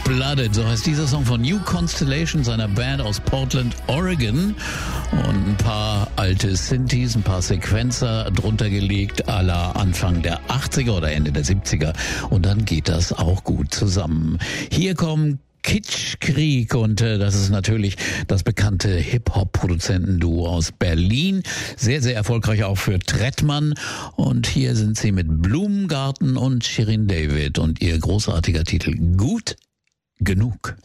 Blooded, so heißt dieser Song von New Constellation, seiner Band aus Portland, Oregon. Und ein paar alte Synthes, ein paar Sequenzer drunter gelegt, à la Anfang der 80er oder Ende der 70er. Und dann geht das auch gut zusammen. Hier kommen Kitschkrieg und das ist natürlich das bekannte Hip-Hop-Produzentenduo aus Berlin. Sehr, sehr erfolgreich auch für Trettmann. Und hier sind sie mit Blumengarten und Shirin David und ihr großartiger Titel Gut genug.